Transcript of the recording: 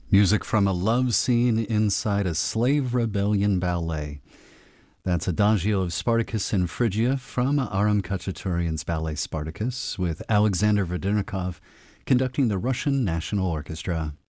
Music from a love scene inside a slave rebellion ballet. That's Adagio of Spartacus and Phrygia from Aram Khachaturian's ballet Spartacus, with Alexander Vedenikov conducting the Russian National Orchestra.